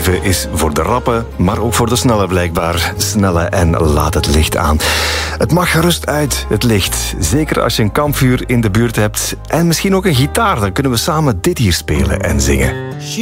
leven is voor de rappe, maar ook voor de snelle blijkbaar. Snelle en laat het licht aan. Het mag gerust uit, het licht. Zeker als je een kampvuur in de buurt hebt en misschien ook een gitaar. Dan kunnen we samen dit hier spelen en zingen.